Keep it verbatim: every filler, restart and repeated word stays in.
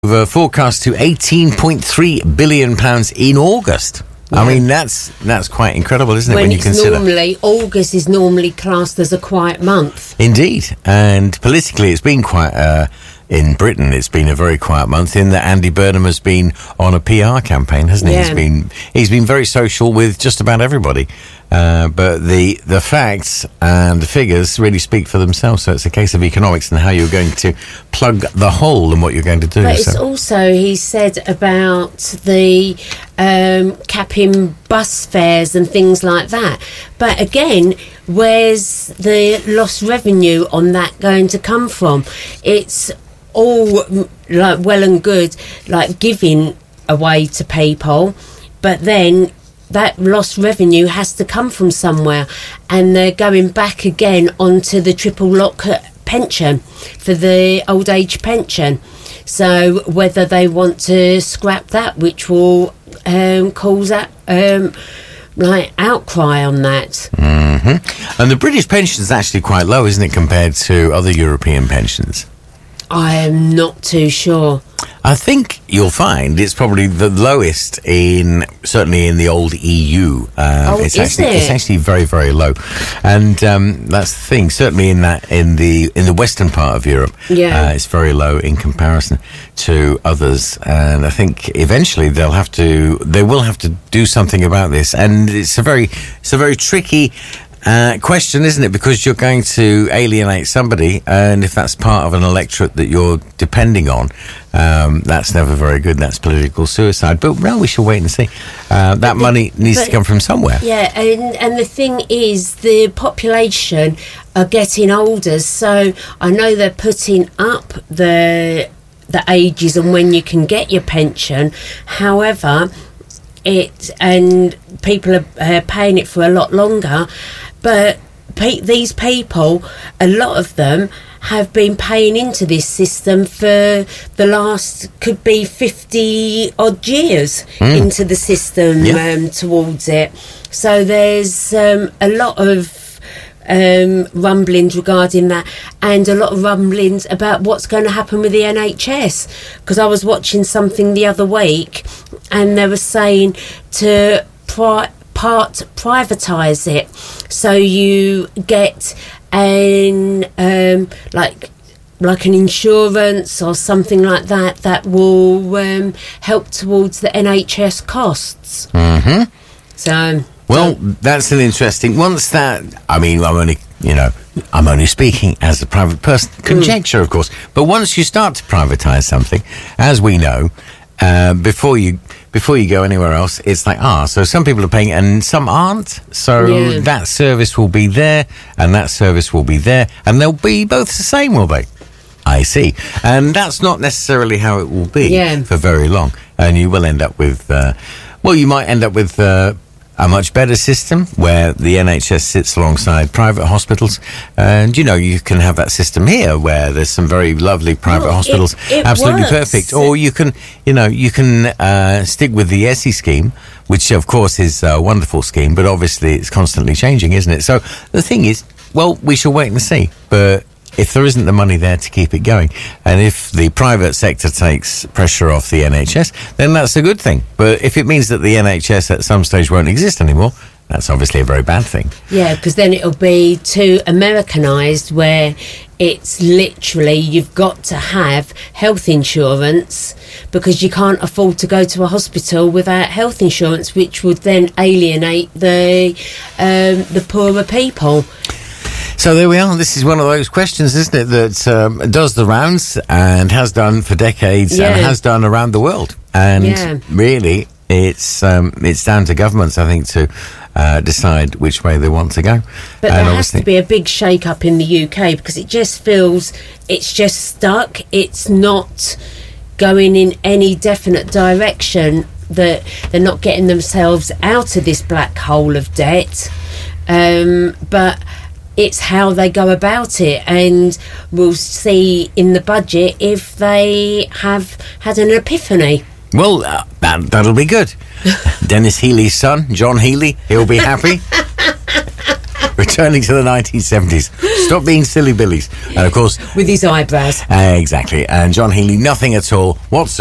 Uh, forecast to eighteen point three billion pounds in August. Yeah. I mean, that's that's quite incredible, isn't it, when, when you it's consider... normally, August is normally classed as a quiet month. Indeed. And politically, it's been quite... Uh, in Britain, it's been a very quiet month in that Andy Burnham has been on a P R campaign, hasn't he? Yeah. He's been he's been very social with just about everybody. Uh, but the the facts and the figures really speak for themselves. So it's a case of economics and how you're going to plug the hole and what you're going to do. But so. it's also, he said about the um, capping bus fares and things like that. But again, where's the lost revenue on that going to come from? It's all like well and good, like giving away to people, but then that lost revenue has to come from somewhere, and they're going back again onto the triple lock pension for the old age pension. So whether they want to scrap that, which will um, cause that um, like outcry on that. Mm-hmm. And the British pension is actually quite low, isn't it, compared to other European pensions? I am not too sure. I think you'll find it's probably the lowest in, certainly in the old E U. Um, oh, it's is actually it? it's actually very, very low, and um, that's the thing. Certainly in that in the in the western part of Europe, yeah, uh, it's very low in comparison to others. And I think eventually they'll have to, they will have to do something about this. And it's a very, it's a very tricky. Uh, question, isn't it? Because you're going to alienate somebody, and if that's part of an electorate that you're depending on, um, that's never very good. That's political suicide. But well, we shall wait and see. Uh, that the, money needs but, to come from somewhere. Yeah, and and the thing is, the population are getting older, so I know they're putting up the the ages and when you can get your pension. However, it and people are uh, paying it for a lot longer. But pe- these people, a lot of them, have been paying into this system for the last, could be fifty odd years mm. into the system yeah. um, towards it. So there's um, a lot of um, rumblings regarding that, and a lot of rumblings about what's going to happen with the N H S. Because I was watching something the other week, and they were saying to pri- part privatise it, so you get an um, like like an insurance or something like that that will um, help towards the N H S costs. Mm-hmm. So well, that's an interesting. Once that, I mean, I'm only you know I'm only speaking as a private person, conjecture, mm. of course. But once you start to privatise something, as we know, uh, before you. Before you go anywhere else, it's like, ah, so some people are paying and some aren't. So yeah. that service will be there and that service will be there. And they'll be both the same, will they? I see. And that's not necessarily how it will be yeah. for very long. And you will end up with, uh, well, you might end up with uh, a much better system where the N H S sits alongside private hospitals. And, you know, you can have that system here where there's some very lovely private well, hospitals. It, it absolutely works. perfect. Or you can, you know, you can uh, stick with the E S S I scheme, which, of course, is a wonderful scheme, but obviously it's constantly changing, isn't it? So the thing is, well, we shall wait and see. But if there isn't the money there to keep it going, and if the private sector takes pressure off the N H S, then that's a good thing. But if it means that the N H S at some stage won't exist anymore, that's obviously a very bad thing. Yeah, because then it'll be too Americanised, where it's literally you've got to have health insurance because you can't afford to go to a hospital without health insurance, which would then alienate the um, the poorer people. So there we are. This is one of those questions, isn't it, that um, does the rounds and has done for decades yeah. and has done around the world. And yeah. really, it's um, it's down to governments, I think, to uh, decide which way they want to go. But and there has to be a big shake-up in the U K, because it just feels it's just stuck. It's not going in any definite direction, that they're not getting themselves out of this black hole of debt. Um, but... it's how they go about it, and we'll see in the budget if they have had an epiphany. Well, uh, that, that'll be good. Dennis Healy's son, John Healy, he'll be happy. Returning to the nineteen seventies. Stop being silly billies. And of course, with his eyebrows. uh, exactly. And John Healy, nothing at all whatsoever.